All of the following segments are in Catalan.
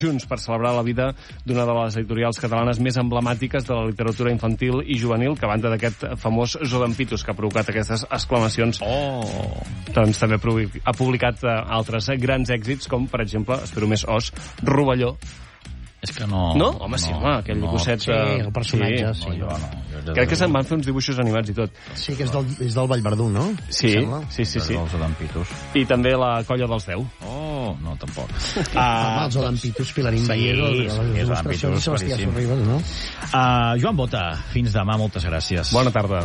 junts per celebrar la vida d'una de les editorials catalanes més emblemàtiques de la literatura infantil i juvenil, que a banda d'aquest famós Zodampitus que ha provocat aquestes exclamacions, doncs també ha publicat altres grans èxits, com, per exemple, espero més os, Rovelló. És que no... No? Home, sí, home, aquell gosset... Sí, el personatge, sí. No, crec que se'n van fer uns dibuixos animats i tot. Sí, que és del Vallverdú, no? Sí. I també la Colla dels 10. Oh, no, tampoc. Els Zodampitus, Pilarín Vallejo, les il·lustracions de Sebastià Sorribas, no? Joan Bota, fins demà, moltes gràcies. Bona tarda.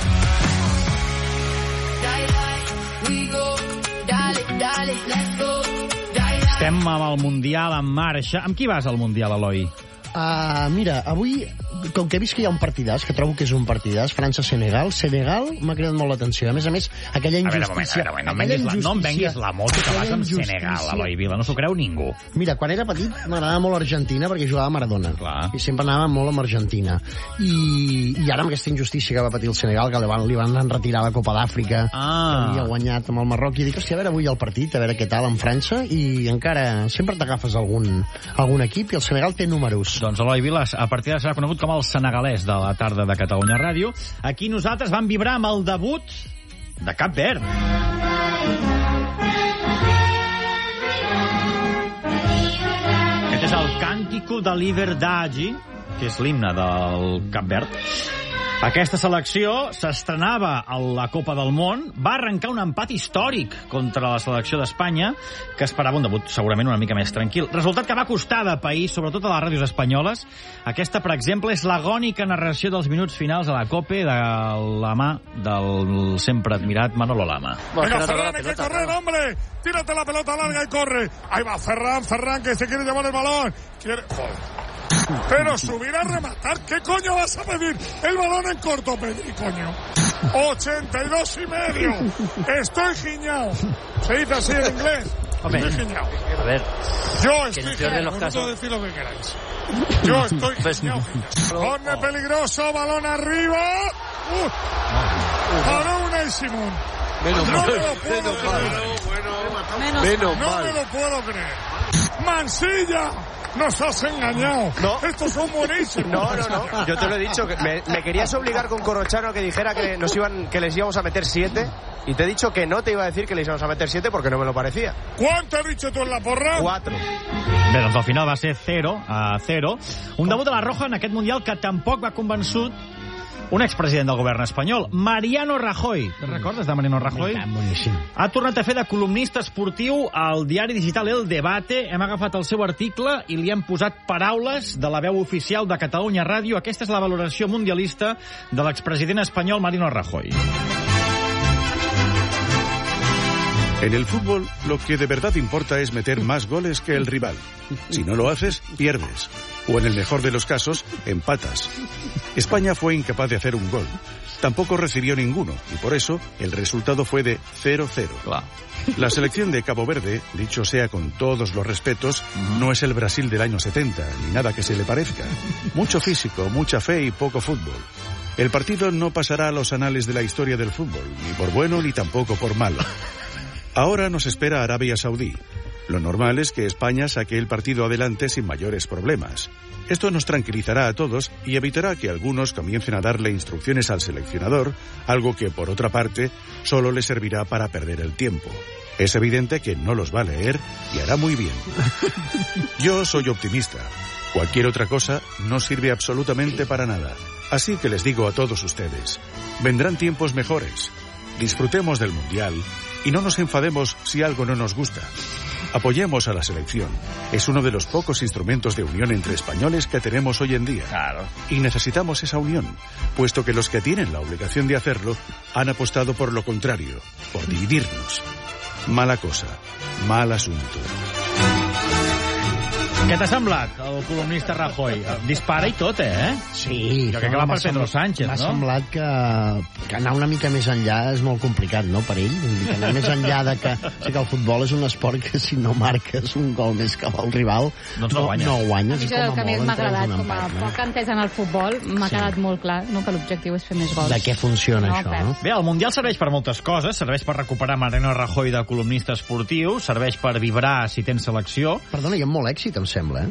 Estem amb el Mundial en marxa. Amb qui vas al Mundial, Eloi? Mira, avui, com que he vist que hi ha un partidàs, que trobo que és un partidàs, França-Senegal, Senegal m'ha cridat molt l'atenció. A més, aquella injustícia... A veure, no em venguis la moto que vas amb Senegal, Eloi Vila, no s'ho creu ningú. Mira, quan era petit m'agradava molt Argentina perquè jugava a Maradona. Clar. I sempre anava molt amb Argentina. I ara amb aquesta injustícia que va patir el Senegal, que li van retirar la Copa d'Àfrica, que havia guanyat amb el Marroc, i dic, hòstia, a veure avui el partit, a veure què tal en França, i encara sempre t'agafes algun equip, i el Senegal té números. Doncs Eloi Vilas, a partir d'ara serà conegut com el senegalès de la tarda de Catalunya Ràdio. Aquí nosaltres vam vibrar amb el debut de Cap Verd. Aquest és el Cántico de Liberdade, que és l'himne del Cap Verd. Aquesta selecció s'estrenava a la Copa del Món, va arrencar un empat històric contra la selecció d'Espanya, que esperava un debut segurament una mica més tranquil. Resultat que va costar de país, sobretot a les ràdios espanyoles. Aquesta, per exemple, és l'agònica narració dels minuts finals a la COPE de la mà del sempre admirat Manolo Lama. Venga, Ferran, hay que correr, hombre. Tírate la pelota larga y corre. Ahí va Ferran, que se quiere llevar el balón. Joder. Pero subir a rematar, ¿qué coño vas a pedir? El balón en corto, Pedri, coño. 82 y medio. Estoy giñao. ¿Se dice así en inglés? Hombre, estoy giñao. A ver, yo estoy giñao. No puedo decir lo que queráis. Yo estoy giñao. Corne peligroso, balón arriba. Para Unai Simón. Menos no mal. Me lo puedo creer. No me lo puedo creer. Mansilla. ¡Nos has engañado! No. ¡Estos son buenísimos! No. Yo te lo he dicho. Que me querías obligar con Corrochano a que dijera que les íbamos a meter 7. Y te he dicho que no te iba a decir que les íbamos a meter 7 porque no me lo parecía. ¿Cuánto has dicho tú en la porra? 4. Bé, doncs al final va ser 0-0. Un debut de la Roja en aquest Mundial que tampoc va convençut un expresident del govern espanyol, Mariano Rajoy. Te'n recordes de Mariano Rajoy? Boníssim. Ha tornat a fer de columnista esportiu al diari digital El Debate. Hem agafat el seu article i li hem posat paraules de la veu oficial de Catalunya Ràdio. Aquesta és la valoració mundialista de l'expresident espanyol Mariano Rajoy. En el fútbol, lo que de verdad importa es meter más goles que el rival. Si no lo haces, pierdes. O en el mejor de los casos, empatas. España fue incapaz de hacer un gol. Tampoco recibió ninguno, y por eso el resultado fue de 0-0. Clar. La selección de Cabo Verde, dicho sea con todos los respetos, no es el Brasil del año 70, ni nada que se le parezca. Mucho físico, mucha fe y poco fútbol. El partido no pasará a los anales de la historia del fútbol, ni por bueno ni tampoco por malo. Ahora nos espera Arabia Saudí. Lo normal es que España saque el partido adelante sin mayores problemas. Esto nos tranquilizará a todos y evitará que algunos comiencen a darle instrucciones al seleccionador, algo que, por otra parte, solo le servirá para perder el tiempo. Es evidente que no los va a leer y hará muy bien. Yo soy optimista. Cualquier otra cosa no sirve absolutamente para nada. Así que les digo a todos ustedes, vendrán tiempos mejores. Disfrutemos del Mundial y no nos enfademos si algo no nos gusta. Apoyemos a la selección. Es uno de los pocos instrumentos de unión entre españoles que tenemos hoy en día. Claro. Y necesitamos esa unión, puesto que los que tienen la obligación de hacerlo han apostado por lo contrario, por dividirnos. Mala cosa, mal asunto. Què t'ha semblat, el columnista Rajoy? Dispara i tot, eh? Sí. Jo crec que va per Pedro Sánchez, no? M'ha semblat que anar una mica més enllà és molt complicat, no?, per ell. Que anar més enllà de que... Sí que el futbol és un esport que si no marques un gol més que el rival, doncs no guanyes. No guanyes. Això és el que més m'ha agradat, com a poc entès en el futbol, m'ha quedat molt clar, no?, que l'objectiu és fer més gols. De què funciona això, no? Bé, el Mundial serveix per moltes coses. Serveix per recuperar Mariano Rajoy de columnista esportiu, serveix per vibrar si tens selecció. Perdona, i amb molt èxit, em sembla. sembla,